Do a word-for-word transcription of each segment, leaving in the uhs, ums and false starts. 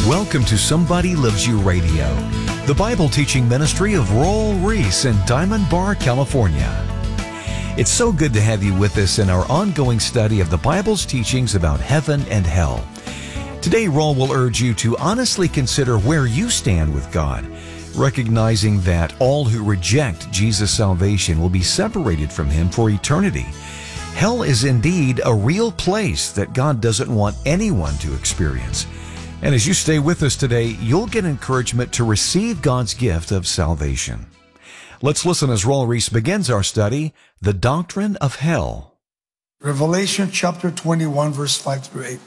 Welcome to Somebody Loves You Radio, the Bible teaching ministry of Royal Reese in Diamond Bar, California. It's so good to have you with us in our ongoing study of the Bible's teachings about heaven and hell. Today, Roll will urge you to honestly consider where you stand with God, recognizing that all who reject Jesus' salvation will be separated from Him for eternity. Hell is indeed a real place that God doesn't want anyone to experience. And as you stay with us today, you'll get encouragement to receive God's gift of salvation. Let's listen as Roll Reese begins our study, The Doctrine of Hell. Revelation chapter twenty-one, verse five through eight.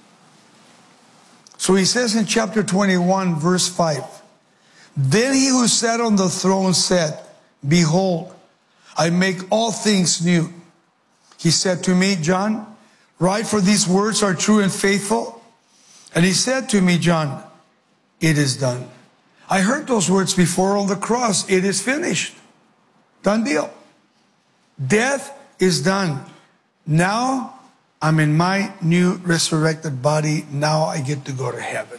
So he says in chapter twenty-one, verse five, "Then he who sat on the throne said, Behold, I make all things new. He said to me, John, write, for these words are true and faithful. And he said to me, John, it is done." I heard those words before on the cross. It is finished. Done deal. Death is done. Now I'm in my new resurrected body. Now I get to go to heaven.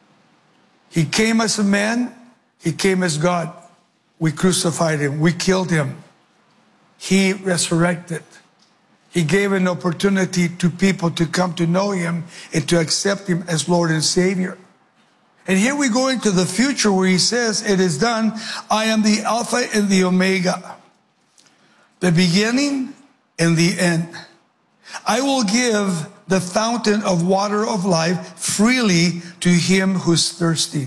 He came as a man. He came as God. We crucified him. We killed him. He resurrected. He gave an opportunity to people to come to know him and to accept him as Lord and Savior. And here we go into the future where he says, it is done. I am the Alpha and the Omega, the beginning and the end. I will give the fountain of water of life freely to him who's thirsty.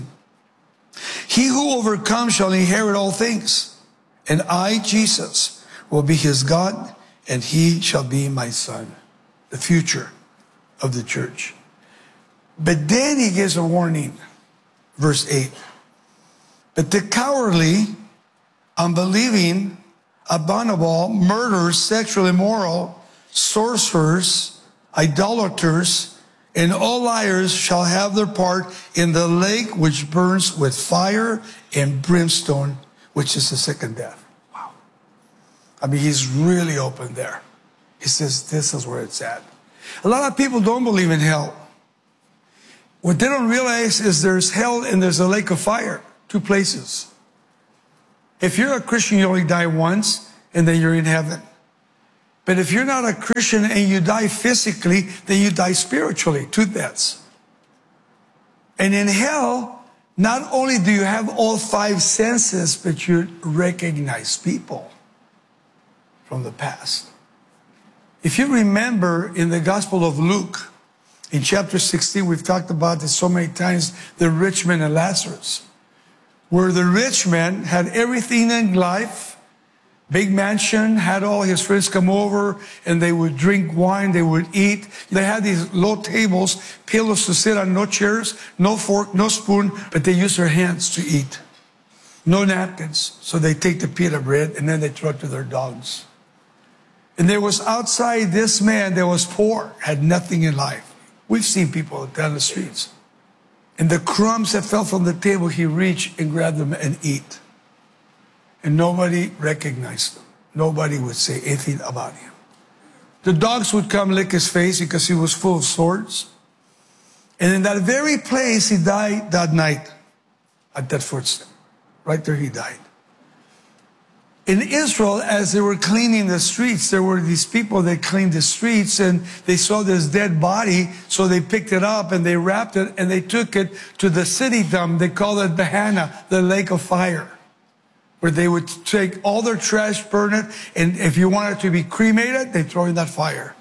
He who overcomes shall inherit all things. And I, Jesus, will be his God, and he shall be my son. The future of the church. But then he gives a warning. Verse eight. But the cowardly, unbelieving, abominable, murderers, sexually immoral, sorcerers, idolaters, and all liars shall have their part in the lake which burns with fire and brimstone, which is the second death. I mean, he's really open there. He says, this is where it's at. A lot of people don't believe in hell. What they don't realize is there's hell and there's a lake of fire. Two places. If you're a Christian, you only die once, and then you're in heaven. But if you're not a Christian and you die physically, then you die spiritually. Two deaths. And in hell, not only do you have all five senses, but you recognize people from the past. If you remember in the Gospel of Luke, in chapter sixteen, we've talked about this so many times, the rich man and Lazarus, where the rich man had everything in life, big mansion, had all his friends come over, and they would drink wine, they would eat. They had these low tables, pillows to sit on, no chairs, no fork, no spoon, but they used their hands to eat. No napkins, so they take the pita bread, and then they throw it to their dogs. And there was outside this man that was poor, had nothing in life. We've seen people down the streets. And the crumbs that fell from the table, he reached and grabbed them and eat. And nobody recognized him. Nobody would say anything about him. The dogs would come lick his face because he was full of swords. And in that very place, he died that night at that footstep. Right there, he died. In Israel, as they were cleaning the streets, there were these people that cleaned the streets, and they saw this dead body, so they picked it up and they wrapped it and they took it to the city dump. They called it Gehenna, the lake of fire, where they would take all their trash, burn it, and if you wanted to be cremated, they throw in that fire.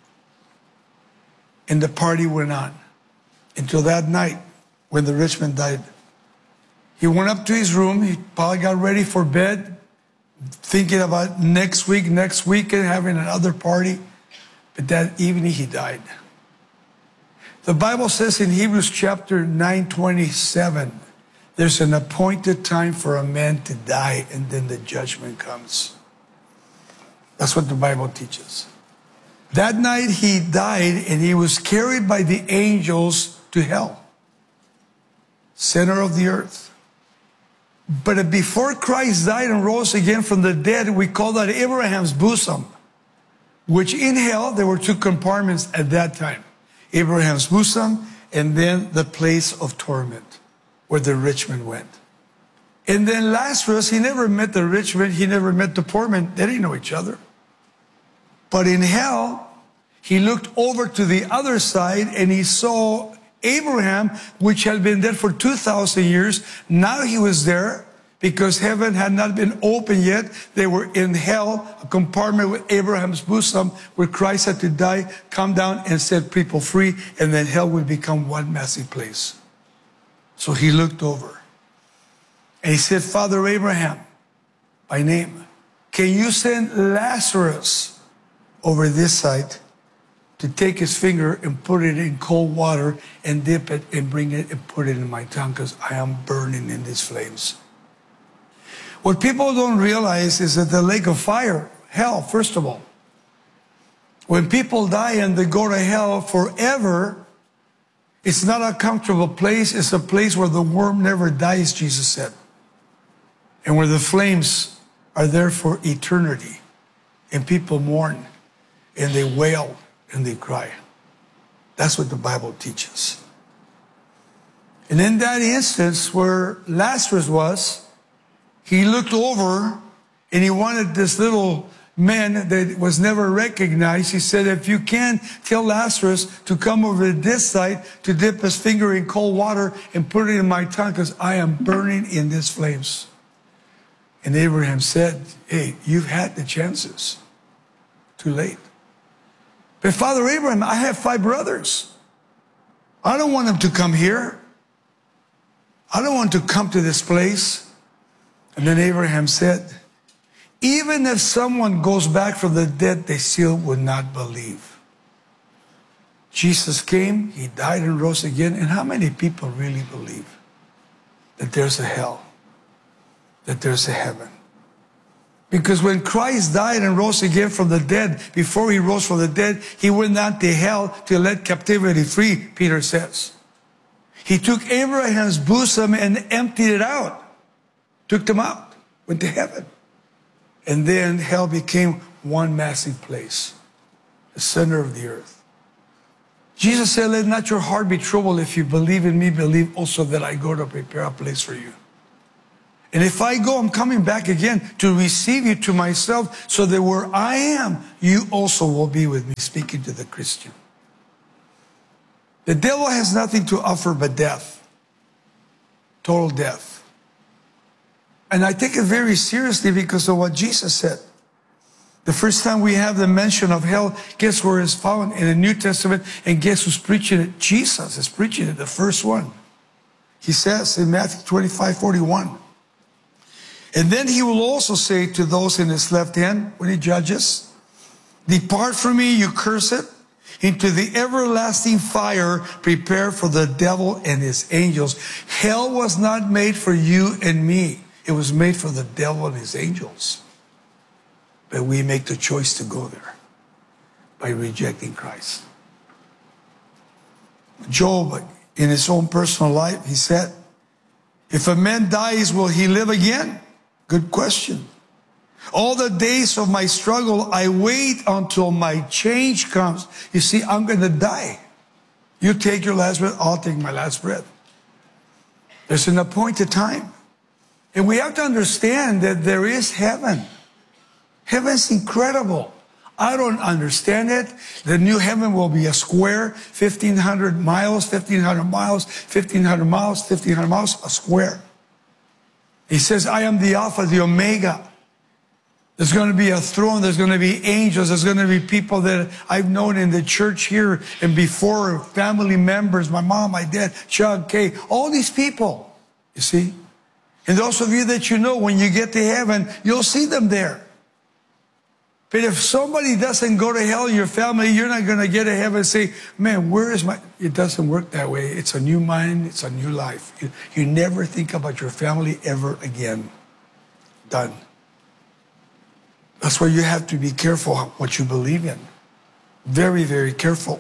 And the party went on until that night when the rich man died. He went up to his room, he probably got ready for bed, thinking about next week, next weekend, having another party. But that evening he died. The Bible says in Hebrews chapter nine twenty-seven, there's an appointed time for a man to die, and then the judgment comes. That's what the Bible teaches. That night he died, and he was carried by the angels to hell, center of the earth. But before Christ died and rose again from the dead, we call that Abraham's bosom, which in hell, there were two compartments at that time. Abraham's bosom and then the place of torment where the rich man went. And then Lazarus, he never met the rich man, he never met the poor man. They didn't know each other. But in hell, he looked over to the other side and he saw Abraham, which had been dead for two thousand years. Now he was there because heaven had not been open yet. They were in hell, a compartment with Abraham's bosom where Christ had to die, come down and set people free, and then hell would become one massive place. So he looked over and he said, Father Abraham, by name, can you send Lazarus over this side to take his finger and put it in cold water and dip it and bring it and put it in my tongue because I am burning in these flames. What people don't realize is that the lake of fire, hell, first of all, when people die and they go to hell forever, it's not a comfortable place. It's a place where the worm never dies, Jesus said, and where the flames are there for eternity. And people mourn and they wail and they cry. That's what the Bible teaches. And in that instance where Lazarus was, he looked over and he wanted this little man that was never recognized. He said, if you can, tell Lazarus to come over to this side to dip his finger in cold water and put it in my tongue because I am burning in these flames. And Abraham said, hey, you've had the chances. Too late. But Father Abraham, I have five brothers. I don't want them to come here. I don't want to come to this place. And then Abraham said, even if someone goes back from the dead, they still would not believe. Jesus came, he died and rose again. And how many people really believe that there's a hell, that there's a heaven? Because when Christ died and rose again from the dead, before he rose from the dead, he went down to hell to let captivity free, Peter says. He took Abraham's bosom and emptied it out, took them out, went to heaven. And then hell became one massive place, the center of the earth. Jesus said, let not your heart be troubled. If you believe in me, believe also that I go to prepare a place for you. And if I go, I'm coming back again to receive you to myself so that where I am, you also will be with me, speaking to the Christian. The devil has nothing to offer but death, total death. And I take it very seriously because of what Jesus said. The first time we have the mention of hell, guess where it's found? In the New Testament. And guess who's preaching it? Jesus is preaching it, the first one. He says in Matthew twenty-five forty-one. And then he will also say to those in his left hand, when he judges, depart from me, you cursed, into the everlasting fire prepared for the devil and his angels. Hell was not made for you and me. It was made for the devil and his angels. But we make the choice to go there by rejecting Christ. Job, in his own personal life, he said, if a man dies, will he live again? Good question. All the days of my struggle, I wait until my change comes. You see, I'm going to die. You take your last breath, I'll take my last breath. There's an appointed time. And we have to understand that there is heaven. Heaven's incredible. I don't understand it. The new heaven will be a square, fifteen hundred miles, fifteen hundred miles, fifteen hundred miles, fifteen hundred miles, a square. He says, I am the Alpha, the Omega. There's going to be a throne. There's going to be angels. There's going to be people that I've known in the church here and before, family members, my mom, my dad, Chuck, Kay, all these people, you see. And those of you that you know, when you get to heaven, you'll see them there. But if somebody doesn't go to hell in your family, you're not going to get to heaven and say, man, where is my... It doesn't work that way. It's a new mind. It's a new life. You, you never think about your family ever again. Done. That's why you have to be careful what you believe in. Very, very careful.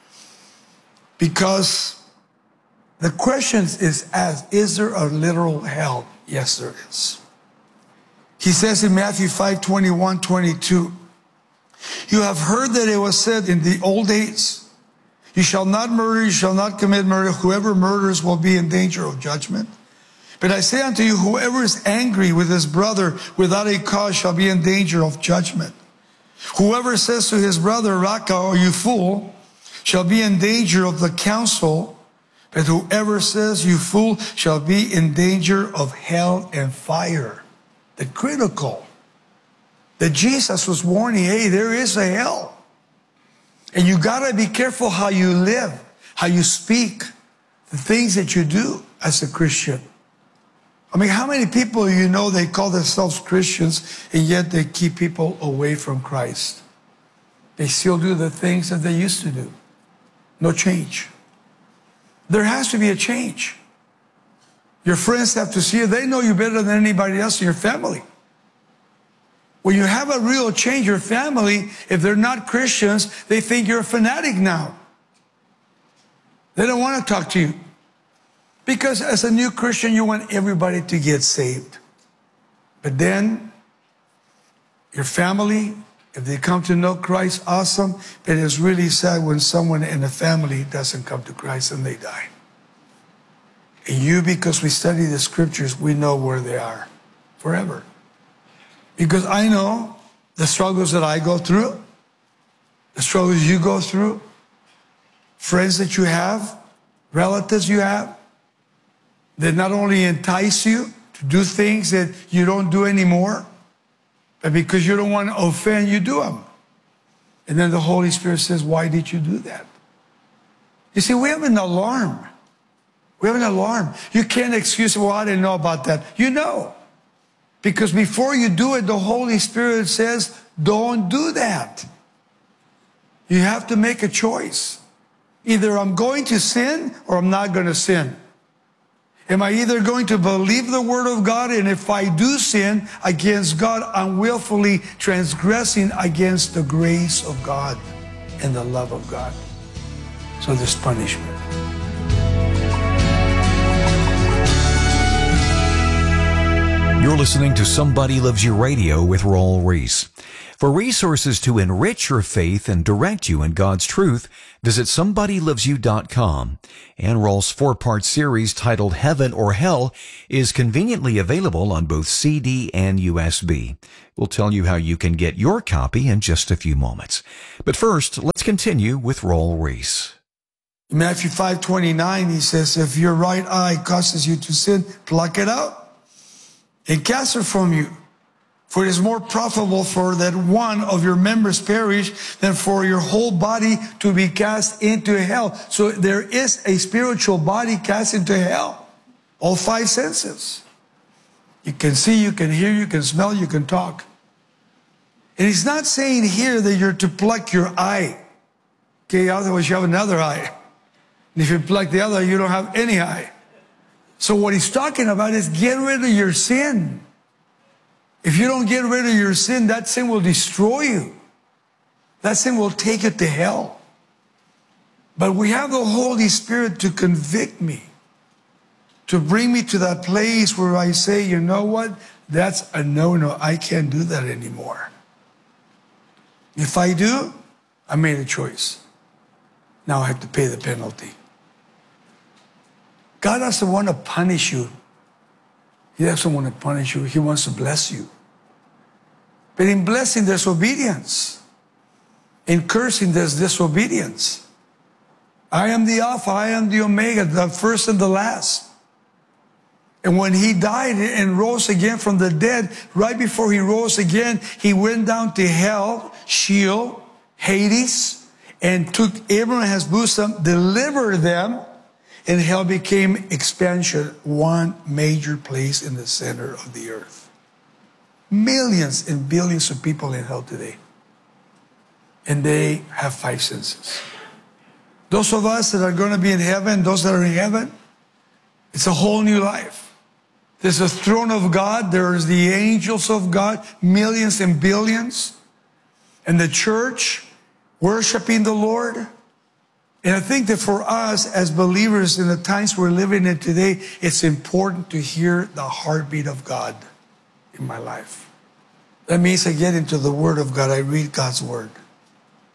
Because the question is asked, is there a literal hell? Yes, there is. He says in Matthew five, twenty-one, twenty-two, you have heard that it was said in the old days, You shall not murder, you shall not commit murder. Whoever murders will be in danger of judgment. But I say unto you, whoever is angry with his brother without a cause shall be in danger of judgment. Whoever says to his brother, Raka, or you fool, shall be in danger of the council. But whoever says, you fool, shall be in danger of hell and fire. The critical. That Jesus was warning, hey, there is a hell. And you got to be careful how you live, how you speak, the things that you do as a Christian. I mean, how many people you know they call themselves Christians and yet they keep people away from Christ? They still do the things that they used to do. No change. There has to be a change. Your friends have to see you. They know you better than anybody else in your family. When you have a real change, your family, if they're not Christians, they think you're a fanatic now. They don't want to talk to you. Because as a new Christian, you want everybody to get saved. But then, your family, if they come to know Christ, awesome. But it's really sad when someone in a family doesn't come to Christ and they die. And you, because we study the scriptures, we know where they are forever. Because I know the struggles that I go through, the struggles you go through, friends that you have, relatives you have, that not only entice you to do things that you don't do anymore, but because you don't want to offend, you do them. And then the Holy Spirit says, why did you do that? You see, we have an alarm. We have an alarm. You can't excuse, well, I didn't know about that. You know. Because before you do it, the Holy Spirit says, don't do that. You have to make a choice. Either I'm going to sin or I'm not going to sin. Am I either going to believe the word of God, and if I do sin against God, I'm willfully transgressing against the grace of God and the love of God. So there's punishment. You're listening to Somebody Loves You Radio with Raul Ries. For resources to enrich your faith and direct you in God's truth, visit somebody loves you dot com. And Raul's four-part series titled Heaven or Hell is conveniently available on both C D and U S B. We'll tell you how you can get your copy in just a few moments. But first, let's continue with Raul Ries. In Matthew five twenty-nine, he says, if your right eye causes you to sin, pluck it out and cast it from you. For it is more profitable for that one of your members perish than for your whole body to be cast into hell. So there is a spiritual body cast into hell. All five senses. You can see, you can hear, you can smell, you can talk. And he's not saying here that you're to pluck your eye. Okay, otherwise you have another eye. And if you pluck the other, you don't have any eye. So what he's talking about is get rid of your sin. If you don't get rid of your sin, that sin will destroy you. That sin will take you to hell. But we have the Holy Spirit to convict me, to bring me to that place where I say, you know what? That's a no-no. I can't do that anymore. If I do, I made a choice. Now I have to pay the penalty. God doesn't want to punish you. He doesn't want to punish you. He wants to bless you. But in blessing, there's obedience. In cursing, there's disobedience. I am the Alpha, I am the Omega, the first and the last. And when he died and rose again from the dead, right before he rose again, he went down to hell, Sheol, Hades, and took Abraham and his bosom, delivered them, and hell became expansion, one major place in the center of the earth. Millions and billions of people in hell today. And they have five senses. Those of us that are going to be in heaven, those that are in heaven, it's a whole new life. There's a throne of God. There's the angels of God, millions and billions. And the church worshiping the Lord. And I think that for us as believers in the times we're living in today, it's important to hear the heartbeat of God in my life. That means I get into the Word of God. I read God's Word.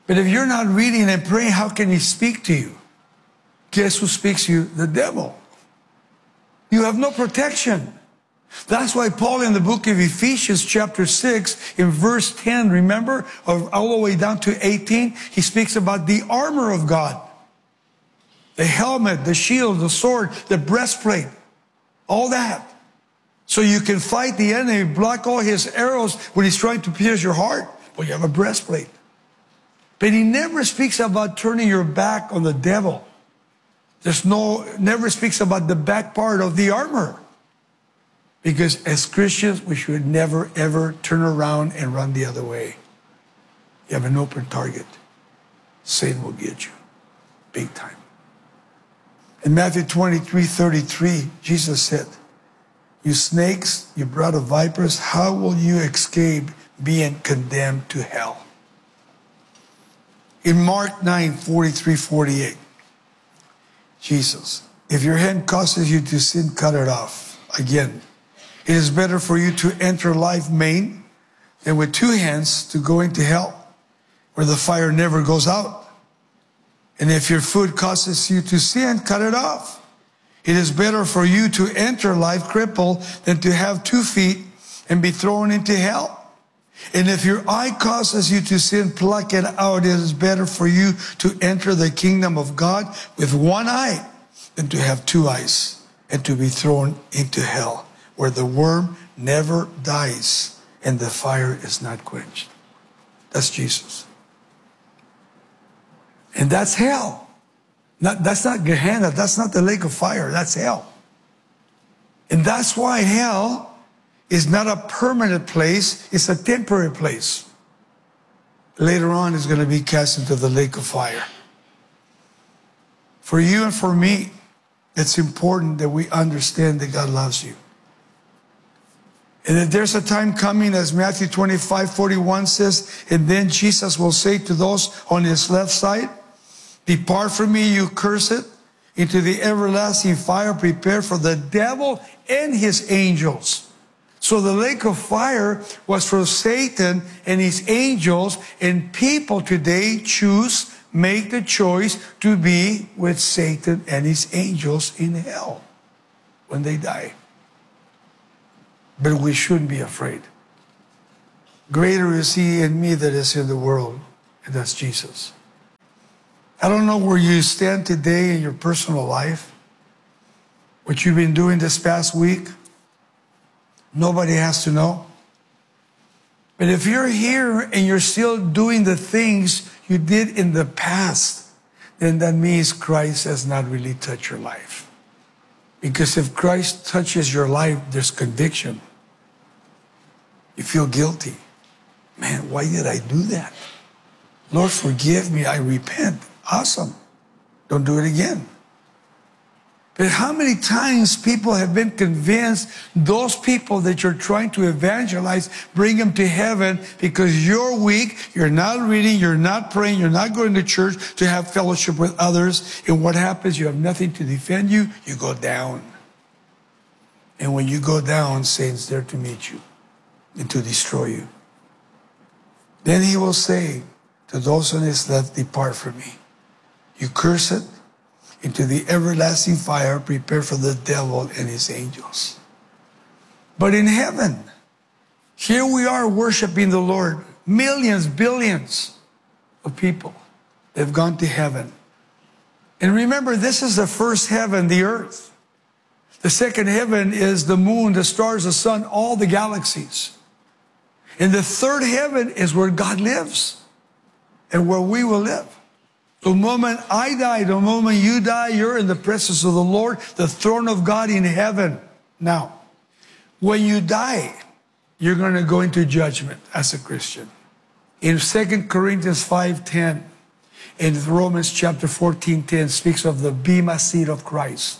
But if you're not reading and praying, how can he speak to you? Guess who speaks to you? The devil. You have no protection. That's why Paul in the book of Ephesians chapter six in verse ten, remember, all the way down to eighteen, he speaks about the armor of God. The helmet, the shield, the sword, the breastplate, all that. So you can fight the enemy, block all his arrows when he's trying to pierce your heart. Well, you have a breastplate. But he never speaks about turning your back on the devil. There's no, never speaks about the back part of the armor. Because as Christians, we should never, ever turn around and run the other way. You have an open target. Satan will get you. Big time. In Matthew twenty-three thirty-three, Jesus said, you snakes, you brood of vipers, how will you escape being condemned to hell? In Mark nine forty-three forty-eight, Jesus, if your hand causes you to sin, cut it off. Again, it is better for you to enter life maimed than with two hands to go into hell, where the fire never goes out. And if your foot causes you to sin, cut it off. It is better for you to enter life crippled than to have two feet and be thrown into hell. And if your eye causes you to sin, pluck it out. It is better for you to enter the kingdom of God with one eye than to have two eyes and to be thrown into hell, where the worm never dies and the fire is not quenched. That's Jesus. And that's hell. Not, that's not Gehenna. That's not the lake of fire. That's hell. And that's why hell is not a permanent place. It's a temporary place. Later on, it's going to be cast into the lake of fire. For you and for me, it's important that we understand that God loves you. And that there's a time coming, as Matthew twenty-five forty-one says, and then Jesus will say to those on his left side, depart from me, you cursed, into the everlasting fire prepared for the devil and his angels. So the lake of fire was for Satan and his angels, and people today choose, make the choice to be with Satan and his angels in hell when they die. But we shouldn't be afraid. Greater is he in me that is in the world, and that's Jesus. I don't know where you stand today in your personal life, what you've been doing this past week. Nobody has to know. But if you're here and you're still doing the things you did in the past, then that means Christ has not really touched your life. Because if Christ touches your life, there's conviction. You feel guilty. Man, why did I do that? Lord, forgive me. I repent. Awesome. Don't do it again. But how many times people have been convinced those people that you're trying to evangelize, bring them to heaven because you're weak, you're not reading, you're not praying, you're not going to church to have fellowship with others. And what happens? You have nothing to defend you. You go down. And when you go down, Satan's there to meet you and to destroy you. Then he will say to those on his left, depart from me. You curse it into the everlasting fire prepared for the devil and his angels. But in heaven, here we are worshiping the Lord. Millions, billions of people have gone to heaven. And remember, this is the first heaven, the earth. The second heaven is the moon, the stars, the sun, all the galaxies. And the third heaven is where God lives and where we will live. The moment I die, the moment you die, you're in the presence of the Lord, the throne of God in heaven. Now, when you die, you're going to go into judgment as a Christian. In Second Corinthians five ten, in Romans chapter fourteen ten, speaks of the Bema seat of Christ.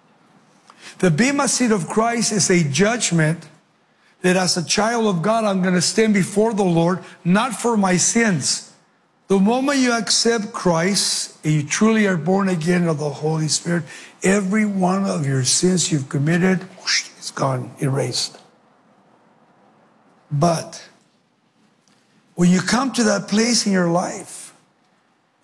The Bema seat of Christ is a judgment that as a child of God, I'm going to stand before the Lord, not for my sins. The moment you accept Christ and you truly are born again of the Holy Spirit, every one of your sins you've committed, whoosh, it's gone, erased. But when you come to that place in your life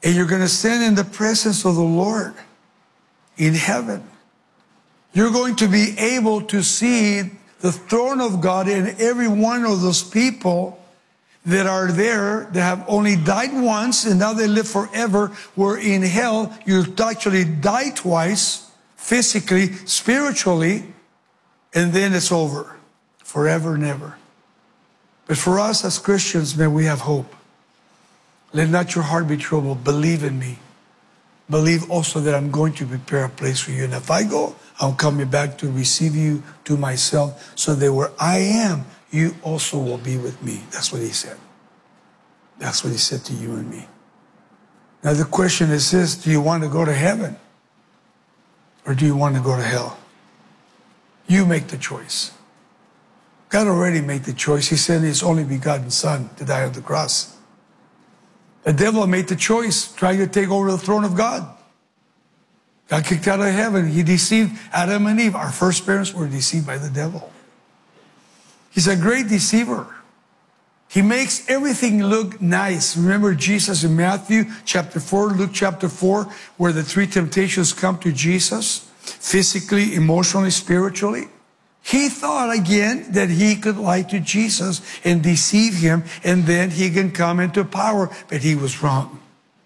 And you're going to stand in the presence of the Lord in heaven. You're going to be able to see the throne of God and every one of those people that are there that have only died once and now they live forever. Where in hell, you actually die twice, physically, spiritually, and then it's over, forever and ever. But for us as Christians, man, we have hope. Let not your heart be troubled. Believe in me. Believe also that I'm going to prepare a place for you. And if I go, I'm coming back to receive you to myself, so that where I am, you also will be with me. That's what he said. That's what he said to you and me. Now the question is this: do you want to go to heaven? Or do you want to go to hell? You make the choice. God already made the choice. He sent his only begotten Son to die on the cross. The devil made the choice, trying to take over the throne of God. Got kicked out of heaven. He deceived Adam and Eve. Our first parents were deceived by the devil. He's a great deceiver. He makes everything look nice. Remember Jesus in Matthew chapter four, Luke chapter four, where the three temptations come to Jesus, physically, emotionally, spiritually. He thought again that he could lie to Jesus and deceive him, and then he can come into power, but he was wrong.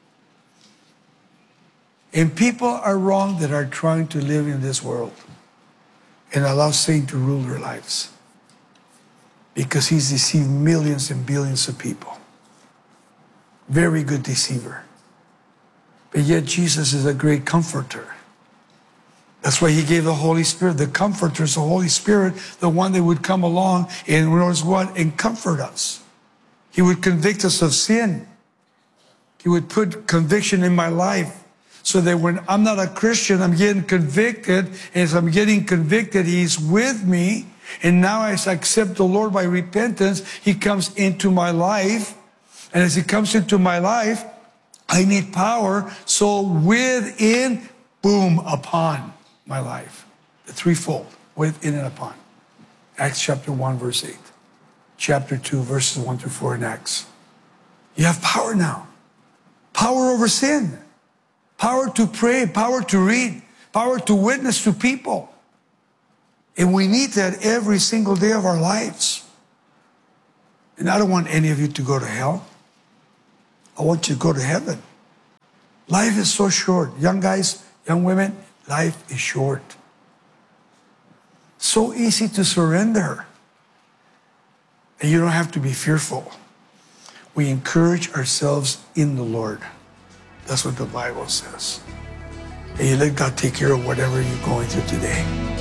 And people are wrong that are trying to live in this world and allow Satan to rule their lives, because he's deceived millions and billions of people. Very good deceiver. But yet Jesus is a great comforter. That's why he gave the Holy Spirit. The comforter is the Holy Spirit, the one that would come along and knows what? And comfort us. He would convict us of sin. He would put conviction in my life, so that when I'm not a Christian, I'm getting convicted. And as I'm getting convicted, he's with me. And now as I accept the Lord by repentance, he comes into my life. And as he comes into my life, I need power. So within, boom, upon my life. The threefold, within and upon. Acts chapter one, verse eight. Chapter two, verses one through four in Acts. You have power now. Power over sin. Power to pray, power to read, power to witness to people. And we need that every single day of our lives. And I don't want any of you to go to hell. I want you to go to heaven. Life is so short. Young guys, young women, life is short. So easy to surrender. And you don't have to be fearful. We encourage ourselves in the Lord. That's what the Bible says. And you let God take care of whatever you're going through today.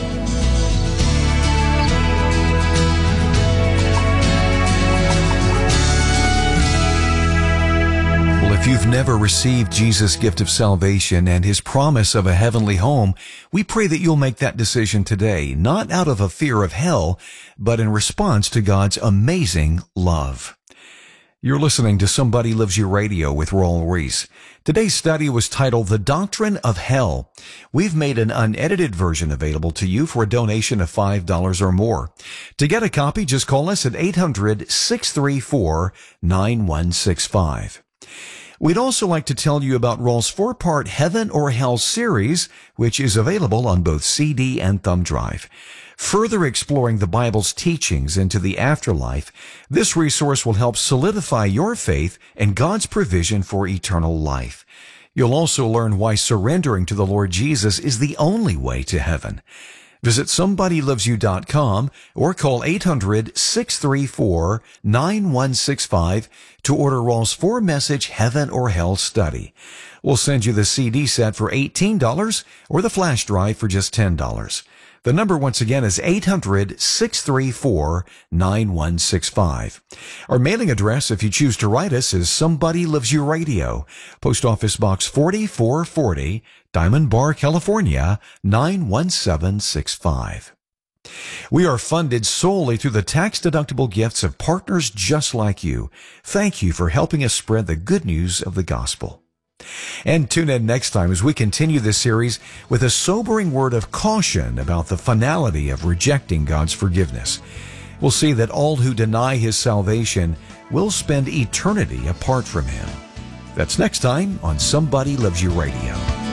Well, if you've never received Jesus' gift of salvation and his promise of a heavenly home, we pray that you'll make that decision today, not out of a fear of hell, but in response to God's amazing love. You're listening to Somebody Loves You Radio with Raul Ries. Today's study was titled The Doctrine of Hell. We've made an unedited version available to you for a donation of five dollars or more. To get a copy, just call us at eight hundred, six three four, nine one six five. We'd also like to tell you about Raul's four-part Heaven or Hell series, which is available on both C D and thumb drive. Further exploring the Bible's teachings into the afterlife, this resource will help solidify your faith and God's provision for eternal life. You'll also learn why surrendering to the Lord Jesus is the only way to heaven. Visit somebody loves you dot com or call eight hundred, six three four, nine one six five to order Raul's four-message Heaven or Hell study. We'll send you the C D set for eighteen dollars or the flash drive for just ten dollars. The number once again is eight hundred, six three four, nine one six five. Our mailing address, if you choose to write us, is Somebody Loves You Radio, Post Office Box forty-four forty, Diamond Bar, California, nine one seven six five. We are funded solely through the tax-deductible gifts of partners just like you. Thank you for helping us spread the good news of the gospel. And tune in next time as we continue this series with a sobering word of caution about the finality of rejecting God's forgiveness. We'll see that all who deny his salvation will spend eternity apart from him. That's next time on Somebody Loves You Radio.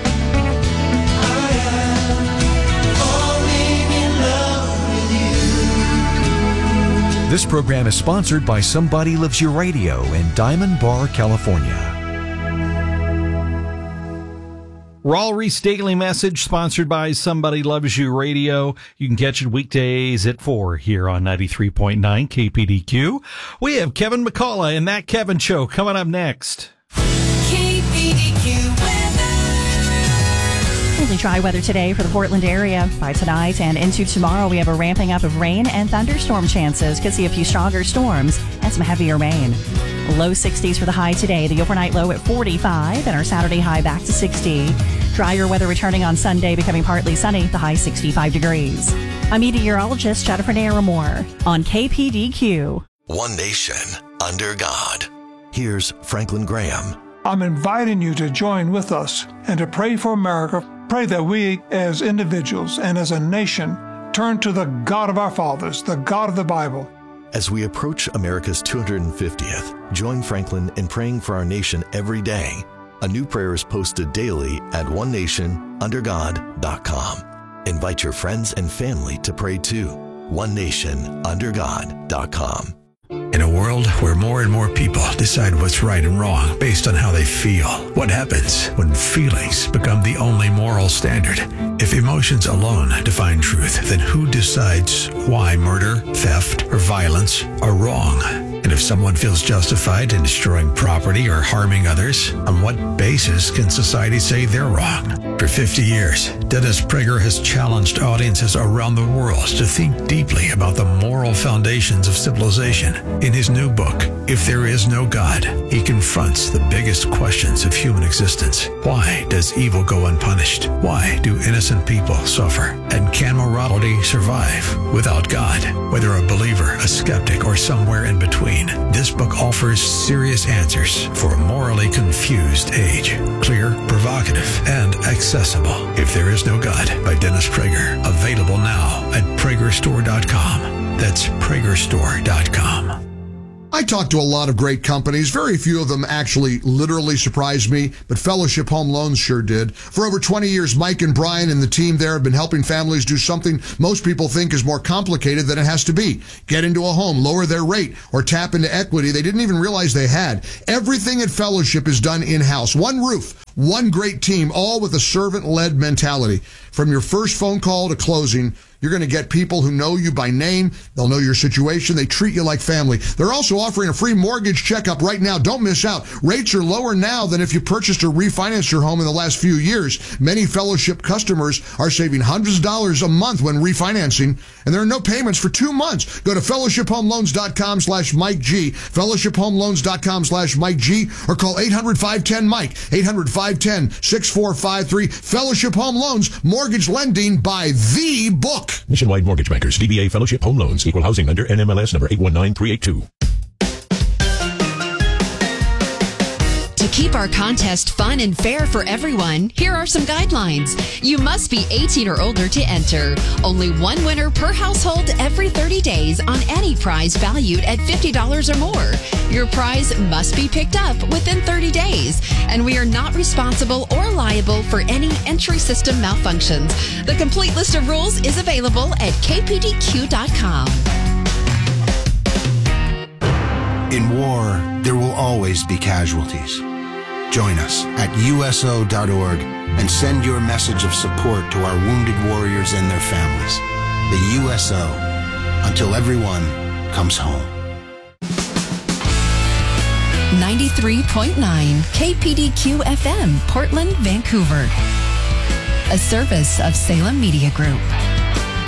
This program is sponsored by Somebody Loves You Radio in Diamond Bar, California. Raul Ries Daily Message, sponsored by Somebody Loves You Radio. You can catch it weekdays at four here on ninety-three point nine K P D Q. We have Kevin McCullough and That Kevin Show coming up next. K P D Q weather. Mainly dry weather today for the Portland area. By tonight and into tomorrow, we have a ramping up of rain and thunderstorm chances. Could see a few stronger storms and some heavier rain. Low sixties for the high today. The overnight low at forty-five, and our Saturday high back to sixty. Drier weather returning on Sunday, becoming partly sunny. The high sixty-five degrees. I'm meteorologist Jennifer Naramore on K P D Q. One nation under God. Here's Franklin Graham. I'm inviting you to join with us and to pray for America. Pray that we as individuals and as a nation turn to the God of our fathers, the God of the Bible. As we approach America's two hundred fiftieth, join Franklin in praying for our nation every day. A new prayer is posted daily at one nation under god dot com. Invite your friends and family to pray too. one nation under god dot com. In a world where more and more people decide what's right and wrong based on how they feel, what happens when feelings become the only moral standard? If emotions alone define truth, then who decides why murder, theft, or violence are wrong? And if someone feels justified in destroying property or harming others, on what basis can society say they're wrong? For fifty years, Dennis Prager has challenged audiences around the world to think deeply about the moral foundations of civilization. In his new book, If There Is No God, he confronts the biggest questions of human existence. Why does evil go unpunished? Why do innocent people suffer? And can morality survive without God? Whether a believer, a skeptic, or somewhere in between, this book offers serious answers for a morally confused age. Clear, provocative, and accessible. If There Is No God by Dennis Prager. Available now at prager store dot com. That's prager store dot com. I talked to a lot of great companies. Very few of them actually literally surprised me, but Fellowship Home Loans sure did. For over twenty years, Mike and Brian and the team there have been helping families do something most people think is more complicated than it has to be. Get into a home, lower their rate, or tap into equity they didn't even realize they had. Everything at Fellowship is done in-house. One roof, one great team, all with a servant-led mentality. From your first phone call to closing, you're going to get people who know you by name. They'll know your situation. They treat you like family. They're also offering a free mortgage checkup right now. Don't miss out. Rates are lower now than if you purchased or refinanced your home in the last few years. Many Fellowship customers are saving hundreds of dollars a month when refinancing, and there are no payments for two months. Go to fellowship home loans dot com slash Mike G, fellowship home loans dot com slash Mike G, or call eight hundred, five one zero, Mike, eight hundred, five one zero, six four five three. Fellowship Home Loans, mortgage lending by the book. Nationwide Mortgage Bankers, D B A Fellowship Home Loans, Equal Housing Lender, N M L S number eight one nine three eight two. To keep our contest fun and fair for everyone, here are some guidelines. You must be eighteen or older to enter. Only one winner per household every thirty days on any prize valued at fifty dollars or more. Your prize must be picked up within thirty days, and we are not responsible or liable for any entry system malfunctions. The complete list of rules is available at k p d q dot com. In war, there will always be casualties. Join us at U S O dot org and send your message of support to our wounded warriors and their families. The U S O, until everyone comes home. ninety-three point nine K P D Q F M, Portland, Vancouver. A service of Salem Media Group.